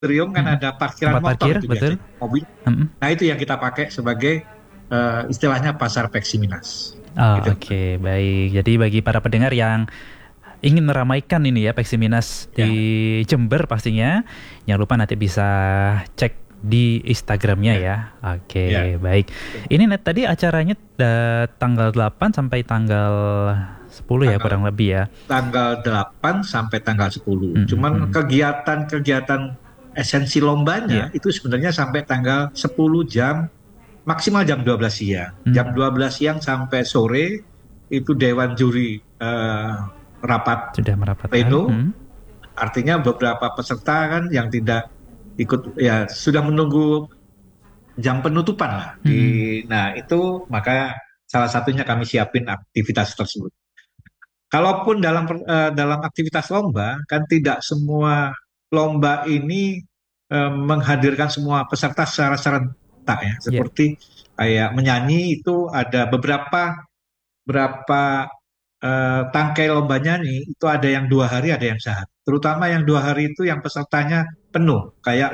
Trium kan ada parkiran Tempat motor parkir, itu betul. biasanya, mobil. Mm-mm. Nah itu yang kita pakai sebagai istilahnya pasar Peksiminas. Oh, Gitu. oke, baik. Jadi bagi para pendengar yang ingin meramaikan ini ya Peksiminas di Ya, Jember pastinya, jangan lupa nanti bisa cek di Instagramnya ya, ya. ya. Oke, baik. Ini net tadi acaranya tanggal 8 sampai tanggal 10 ya Tanggal kurang lebih ya. tanggal 8 sampai tanggal 10. Mm, mm, Cuman mm. kegiatan-kegiatan esensi lombanya Iya. itu sebenarnya sampai tanggal 10 jam, maksimal jam 12 siang. Jam Mm, 12 siang sampai sore itu Dewan Juri rapat sudah merapatkan. pleno, artinya beberapa peserta kan yang tidak ikut ya sudah menunggu jam penutupan lah. Mm, Nah itu maka salah satunya kami siapin aktivitas tersebut. Kalaupun dalam aktivitas lomba, kan tidak semua lomba ini menghadirkan semua peserta secara serentak ya. ya. Seperti kayak menyanyi itu ada berapa tangkai lombanya nih, itu ada yang 2 hari, ada yang sehari. Terutama yang 2 hari itu yang pesertanya penuh, kayak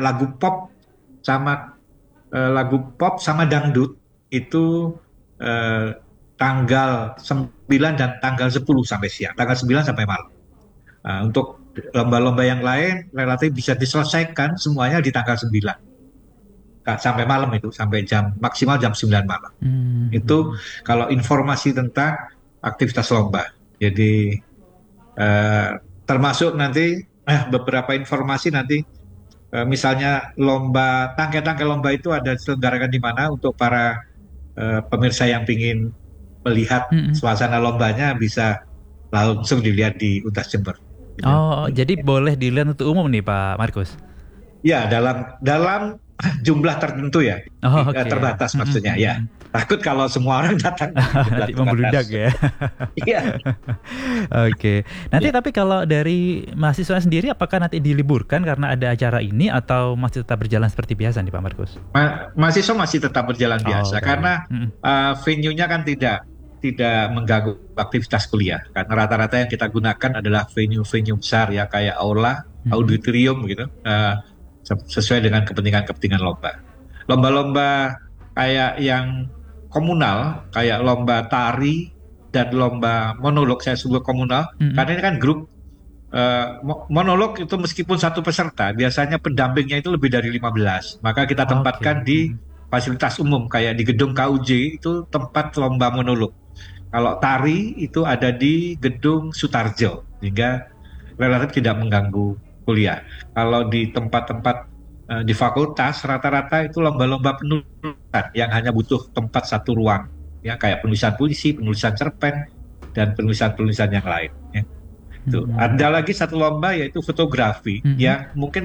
sama lagu pop sama dangdut itu eh, tanggal 9 dan tanggal 10 sampai siang, tanggal 9 sampai malam. Nah, untuk lomba-lomba yang lain relatif bisa diselesaikan semuanya di tanggal 9 sampai malam itu sampai maksimal jam 9 malam. Itu Mm. kalau informasi tentang aktivitas lomba. Jadi eh, termasuk nanti beberapa informasi nanti misalnya tangkai-tangkai lomba itu ada diselenggarakan di mana untuk para pemirsa yang ingin melihat Mm-mm. suasana lombanya bisa langsung dilihat di Untas Jember. Gitu. Oh, jadi boleh dilihat untuk umum nih Pak Markus. Ya, dalam jumlah tertentu ya, Oh, oke. terbatas Mm-mm, maksudnya. Ya, mm-mm. takut kalau semua orang datang nanti jumlah Nanti membludak terbatas. ya. Iya, Oke. Nanti ya. tapi kalau dari mahasiswa sendiri apakah nanti diliburkan karena ada acara ini atau masih tetap berjalan seperti biasa nih Pak Markus? Mahasiswa masih tetap berjalan Oh, biasa baik. karena Mm-mm. venue-nya kan tidak mengganggu aktivitas kuliah. Karena rata-rata yang kita gunakan adalah venue-venue besar ya kayak aula, Mm-mm. auditorium gitu, sesuai dengan kepentingan-kepentingan lomba. Lomba-lomba kayak yang komunal, kayak lomba tari dan lomba monolog saya sebut komunal, Mm-mm. karena ini kan grup monolog itu meskipun satu peserta, biasanya pendampingnya itu lebih dari 15. Maka kita tempatkan Oke. di Mm-mm. fasilitas umum kayak di gedung KUJ itu tempat lomba monolog. Kalau tari itu ada di gedung Sutarjo, sehingga relatif tidak mengganggu kuliah. Kalau di tempat-tempat di fakultas rata-rata itu lomba-lomba penulisan yang hanya butuh tempat satu ruang, ya kayak penulisan puisi, penulisan cerpen, dan penulisan-penulisan yang lain. Ya. Tuh. Mm-mm. Ada lagi satu lomba yaitu fotografi Mm-mm. yang mungkin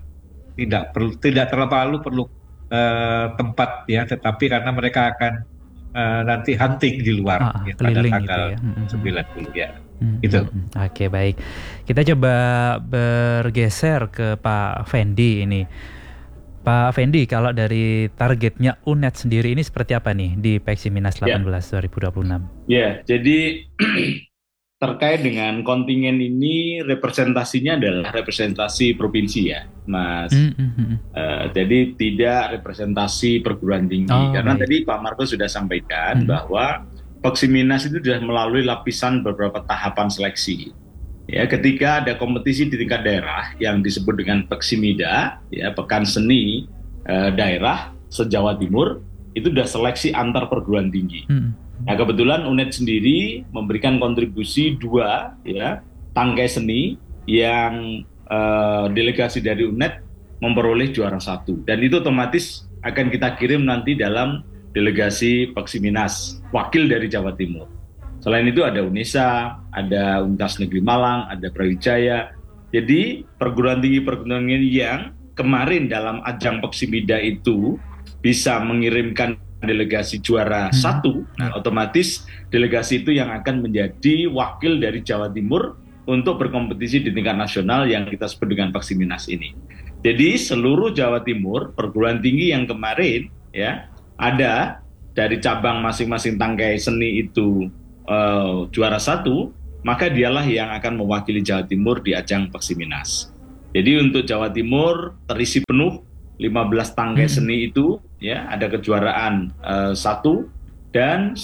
tidak terlalu perlu tempat ya, tetapi karena mereka akan nanti hunting di luar Ah, ya pada keliling gitu tanggal ya. Mm-mm. 9 ya. Gitu. Mm-mm. Oke, baik. Kita coba bergeser ke Pak Fendi ini. Pak Fendi, kalau dari targetnya UNED sendiri ini seperti apa nih di Peksiminas Ya, 18 2026? ya. Jadi terkait dengan kontingen ini representasinya adalah representasi provinsi ya, Mas. Mm-mm. Jadi tidak representasi perguruan tinggi. Oh, Karena baik. tadi Pak Markus sudah sampaikan Mm-mm. bahwa Peksiminas itu sudah melalui lapisan beberapa tahapan seleksi. Ya, ketika ada kompetisi di tingkat daerah yang disebut dengan Peksimida, ya, Pekan Seni Daerah se-Jawa Timur, itu sudah seleksi antar perguruan tinggi. Mm-mm. Nah, kebetulan UNED sendiri memberikan kontribusi 2 ya, tangkai seni yang delegasi dari UNED memperoleh juara 1. Dan itu otomatis akan kita kirim nanti dalam delegasi Peksiminas, wakil dari Jawa Timur. Selain itu ada UNESA, ada Universitas Negeri Malang, ada Brawijaya. Jadi perguruan tinggi yang kemarin dalam ajang Peksimida itu bisa mengirimkan delegasi juara Mm-mm. 1, nah otomatis delegasi itu yang akan menjadi wakil dari Jawa Timur untuk berkompetisi di tingkat nasional yang kita sebut dengan Peksiminas ini. Jadi seluruh Jawa Timur perguruan tinggi yang kemarin ya ada dari cabang masing-masing tangkai seni itu juara 1, maka dialah yang akan mewakili Jawa Timur di ajang Peksiminas. Jadi untuk Jawa Timur terisi penuh 15 tangkai seni itu, ya ada kejuaraan 1 dan